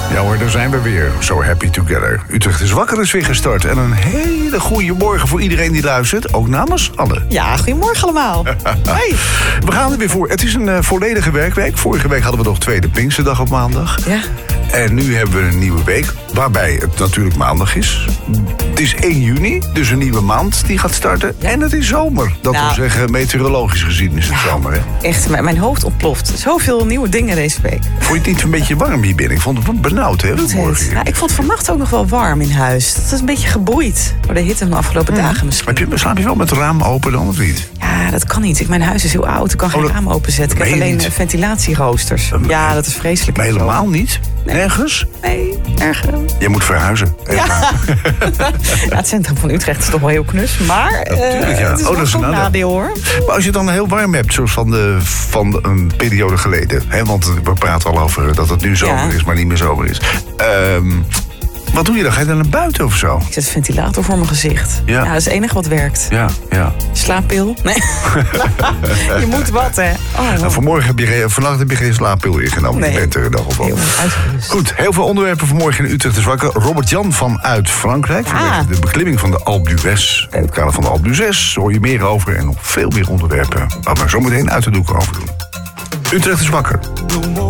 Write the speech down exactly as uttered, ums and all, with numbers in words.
Ja hoor, daar zijn we weer. So happy together. Utrecht is wakker is weer gestart. En een hele goede morgen voor iedereen die luistert. Ook namens Anne. Ja, goedemorgen allemaal. Hoi. We gaan er weer voor. Het is een uh, volledige werkweek. Vorige week hadden we nog tweede Pinksterdag op maandag. Ja. En nu hebben we een nieuwe week, waarbij het natuurlijk maandag is. Het is één juni, dus een nieuwe maand die gaat starten. En het is zomer. Dat nou, wil zeggen, meteorologisch gezien is het nou, zomer. Hè? Echt, mijn hoofd ontploft. Zoveel nieuwe dingen deze week. Vond je het niet een beetje warm hier binnen? Ik vond het wat benauwd, hè? Morgen hier. Nou, ik vond vannacht ook nog wel warm in huis. Het is een beetje geboeid door de hitte van de afgelopen hmm. dagen misschien. Heb je, slaap je wel met het raam open dan, of niet? Ja, dat kan niet. Ik, mijn huis is heel oud. Ik kan geen oh, raam openzetten. Ik heb alleen niet. ventilatieroosters. Um, ja, dat is vreselijk. Maar helemaal niet? Nee. Nergens? Nee, nergens. Je moet verhuizen. Ja. Ja, het centrum van Utrecht is toch wel heel knus. Maar natuurlijk, ja. uh, het is oh, dat is een nadeel, hoor. Maar als je het dan heel warm hebt, zoals van, de, van een periode geleden. Hè, want we praten al over dat het nu zomer ja. is, maar niet meer zomer is. Um, Wat doe je dan? Ga je dan naar buiten of zo? Ik zet een ventilator voor mijn gezicht. Ja, ja dat is het enige wat werkt. Ja, ja. Slaappil? Nee. Je moet wat, hè? Oh, nou, vanmorgen heb je, vannacht heb je geen slaappil ingenomen. Nee. Je bent er een dag of wat. Goed, heel veel onderwerpen vanmorgen in Utrecht is wakker. Robert-Jan vanuit Frankrijk. Ah. De beklimming van de Alpe d'Huez. In het kader van de Alpe d'Huez hoor je meer over. En nog veel meer onderwerpen waar we zo meteen uit de doeken over doen. Utrecht is wakker.